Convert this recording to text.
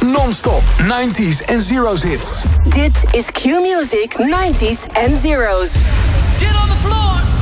Non-stop 90s en zeros hits. Dit is Q-Music 90s en zeros. Get on the floor!